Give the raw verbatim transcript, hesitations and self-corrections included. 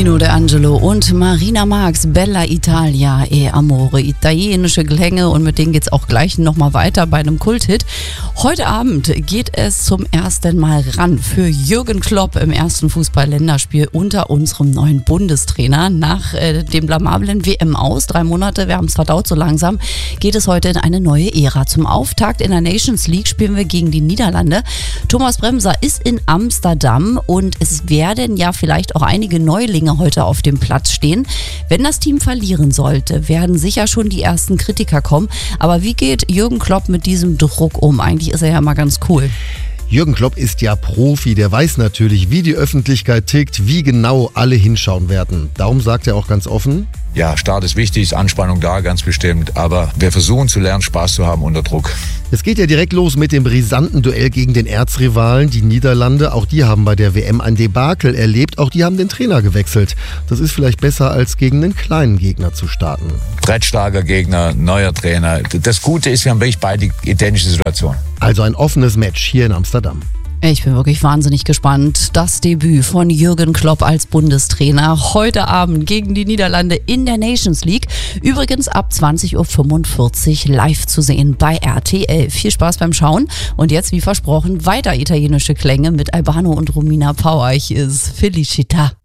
Pino D'Angelo und Marina Marx, Bella Italia e Amore, italienische Klänge, und mit denen geht's auch gleich nochmal weiter bei einem Kulthit. Heute Abend geht es zum ersten Mal ran für Jürgen Klopp im ersten Fußball-Länderspiel unter unserem neuen Bundestrainer. Nach äh, dem blamablen W M aus, drei Monate, wir haben es verdaut so langsam, geht es heute in eine neue Ära. Zum Auftakt in der Nations League spielen wir gegen die Niederlande. Thomas Bremser ist in Amsterdam und es werden ja vielleicht auch einige Neulinge heute auf dem Platz stehen. Wenn das Team verlieren sollte, werden sicher schon die ersten Kritiker kommen. Aber wie geht Jürgen Klopp mit diesem Druck um? Eigentlich ist er ja mal ganz cool. Jürgen Klopp ist ja Profi, der weiß natürlich, wie die Öffentlichkeit tickt, wie genau alle hinschauen werden. Darum sagt er auch ganz offen: Ja, Start ist wichtig, ist Anspannung da, ganz bestimmt, aber wir versuchen zu lernen, Spaß zu haben unter Druck. Es geht ja direkt los mit dem brisanten Duell gegen den Erzrivalen, die Niederlande. Auch die haben bei der W M ein Debakel erlebt, auch die haben den Trainer gewechselt. Das ist vielleicht besser, als gegen einen kleinen Gegner zu starten. Drettstarker Gegner, neuer Trainer. Das Gute ist, wir haben wirklich beide identische Situationen. Also ein offenes Match hier in Amsterdam. Ich bin wirklich wahnsinnig gespannt. Das Debüt von Jürgen Klopp als Bundestrainer heute Abend gegen die Niederlande in der Nations League. Übrigens ab zwanzig Uhr fünfundvierzig live zu sehen bei R T L. Viel Spaß beim Schauen. Und jetzt, wie versprochen, weiter italienische Klänge mit Albano und Romina Power. Hier ist Felicita.